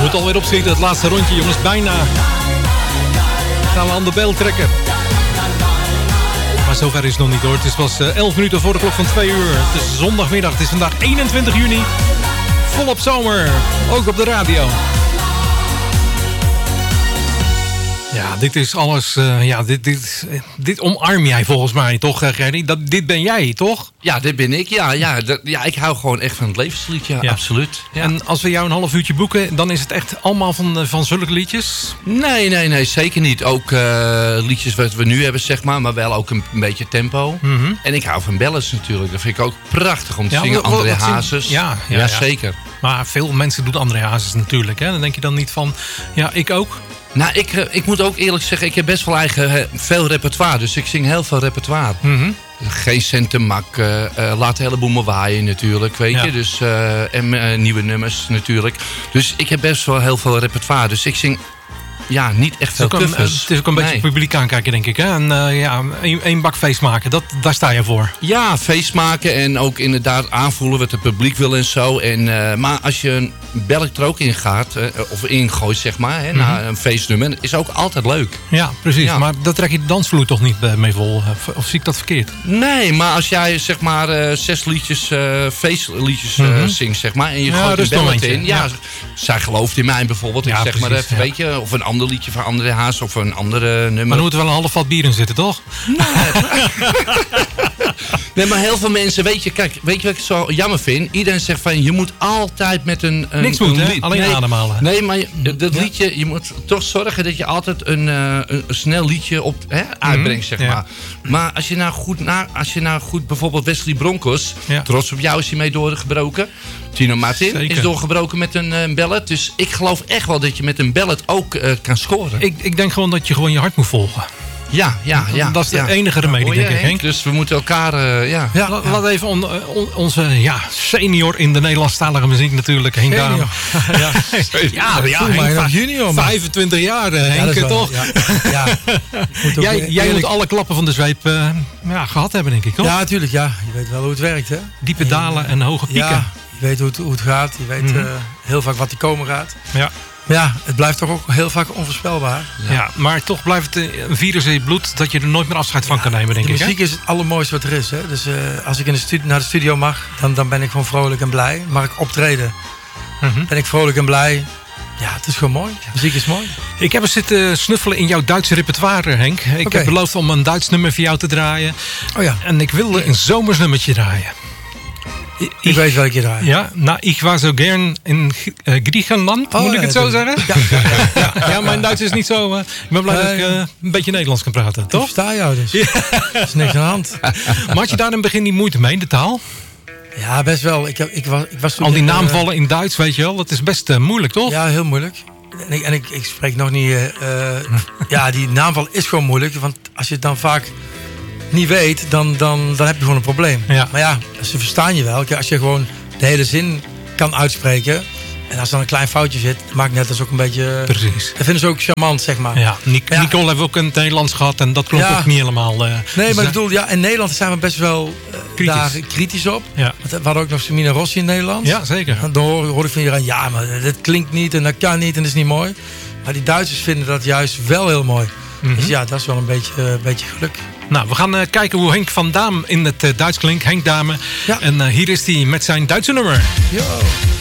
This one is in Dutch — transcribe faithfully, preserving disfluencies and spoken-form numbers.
moet alweer opschieten. Het laatste rondje, jongens. Bijna. Gaan we aan de bel trekken. Maar zover is het nog niet hoor. Het is pas elf minuten voor de klok van twee uur. Het is zondagmiddag. Het is vandaag eenentwintig juni. Volop zomer. Ook op de radio. Ja, dit is alles... Uh, ja, dit, dit, dit omarm jij volgens mij toch, Gerry? Dat, dit ben jij, toch? Ja, dit ben ik. Ja, ja, dat, ja, ik hou gewoon echt van het levensliedje. Ja. Absoluut. Ja. En als we jou een half uurtje boeken, dan is het echt allemaal van, van zulke liedjes? Nee, nee, nee, zeker niet. Ook uh, liedjes wat we nu hebben, zeg maar. Maar wel ook een, een beetje tempo. Mm-hmm. En ik hou van ballads natuurlijk. Dat vind ik ook prachtig om te ja, zingen. André Hazes. Ja, ja, ja, ja, zeker. Maar veel mensen doen André Hazes natuurlijk. Hè? Dan denk je dan niet van, ja, ik ook... Nou, ik, ik moet ook eerlijk zeggen, ik heb best wel eigen veel repertoire. Dus ik zing heel veel repertoire. Mm-hmm. Geen cent te mak, uh, uh, laat de hele boel me waaien natuurlijk, weet ja. je. Dus, uh, en uh, nieuwe nummers natuurlijk. Dus ik heb best wel heel veel repertoire. Dus ik zing... Ja, niet echt veel covers. Het is ook een beetje nee. publiek aankijken, denk ik. Hè? En uh, ja, één bak feest maken, dat, daar sta je voor. Ja, feest maken en ook inderdaad aanvoelen wat het publiek wil en zo. En, uh, maar als je een belletje er ook in gaat, uh, of ingooit, zeg maar, hè, mm-hmm. na een feestnummer, is ook altijd leuk. Ja, precies. Ja. Maar dat trek je de dansvloer toch niet mee vol? Of zie ik dat verkeerd? Nee, maar als jij zeg maar uh, zes liedjes, uh, feestliedjes uh, mm-hmm. zingt, zeg maar, en je ja, gooit een belletje in. Ja, ja, zij gelooft in mij bijvoorbeeld. Ja, ik zeg precies, maar even, ja. weet je, of een ander liedje van André Hazes of een andere nummer. Maar er moet er wel een half vat bier in zitten, toch? Nee. Nee, maar heel veel mensen, weet je, kijk, weet je wat ik zo jammer vind? Iedereen zegt van, je moet altijd met een... een Niks moet, een lied. Alleen nee, ademhalen. Nee, maar je, dat ja. liedje, je moet toch zorgen dat je altijd een, uh, een, een snel liedje op, hè, uitbrengt, zeg ja. maar. Maar als je nou goed, na, als je nou goed bijvoorbeeld Wesley Bronckhorst, ja. Trots op jou is hij mee doorgebroken. Tino Martin Zeker. is doorgebroken met een uh, ballad. Dus ik geloof echt wel dat je met een ballad ook uh, kan scoren. Ik, ik denk gewoon dat je gewoon je hart moet volgen. Ja, ja, ja. Dat is de ja. enige remedie, oh, ja, denk ik, Henk. Dus we moeten elkaar, uh, ja. ja, ja. Laat even on, on, onze ja, senior in de Nederlandstalige muziek natuurlijk, Henk Daan. Ja, ja, ja, ja Henk, nog junior, man. vijfentwintig jaar, Henk, ja, toch? Ja, ja. Moet jij jij eerlijk... moet alle klappen van de zweep uh, ja, gehad hebben, denk ik, toch? Ja, natuurlijk, ja. Je weet wel hoe het werkt, hè. Diepe dalen en, en hoge pieken. Ja, je weet hoe het, hoe het gaat. Je weet mm-hmm. uh, heel vaak wat er komen gaat. Ja. Ja, het blijft toch ook heel vaak onvoorspelbaar. Ja, ja, maar toch blijft het een virus in je bloed dat je er nooit meer afscheid van ja, kan nemen, denk de ik. De muziek hè? is het allermooiste wat er is. Hè? Dus uh, als ik in de studio, naar de studio mag, dan, dan ben ik gewoon vrolijk en blij. Mag ik optreden, mm-hmm. ben ik vrolijk en blij. Ja, het is gewoon mooi. De muziek is mooi. Ik heb eens zitten snuffelen in jouw Duitse repertoire, Henk. Ik okay. heb beloofd om een Duits nummer voor jou te draaien. Oh ja. En ik wilde een zomersnummertje draaien. Ik, ik weet welke draai. Ja, nou, ik was zo gern in uh, Griekenland, oh, moet ik het zo zeggen? Ja, ja, ja, ja, ja, mijn Duits is niet zo... Uh, ik ben blij uh, dat ik uh, een beetje Nederlands kan praten, toch? Ik versta jou dus. Ja. Er is niks aan de hand. Maar had je daar in het begin niet moeite mee, de taal? Ja, best wel. Ik, heb, ik was, ik was Al die naamvallen in Duits, weet je wel, dat is best uh, moeilijk, toch? Ja, heel moeilijk. En ik, en ik, ik spreek nog niet... Uh, ja, die naamval is gewoon moeilijk, want als je het dan vaak... niet weet, dan, dan, dan heb je gewoon een probleem. Ja. Maar ja, ze verstaan je wel. Als je gewoon de hele zin kan uitspreken... en als er dan een klein foutje zit... maakt net als ook een beetje... Precies. Dat vinden ze ook charmant, zeg maar. Ja, Nic- ja. Nicole heeft ook in het Nederlands gehad... en dat klonk ja. ook niet helemaal... Uh, nee, maar ik bedoel, ja, in Nederland zijn we best wel uh, kritisch. daar kritisch op. Ja. We hadden ook nog Semina Rossi in Nederland. Ja, zeker. En dan hoorde hoor ik van iedereen... ja, maar dat klinkt niet en dat kan niet en dat is niet mooi. Maar die Duitsers vinden dat juist wel heel mooi. Mm-hmm. Dus ja, dat is wel een beetje, uh, beetje geluk. Nou, we gaan uh, kijken hoe Henk van Daam in het uh, Duits klinkt. Henk Dame. Ja. En uh, hier is hij met zijn Duitse nummer. Yo.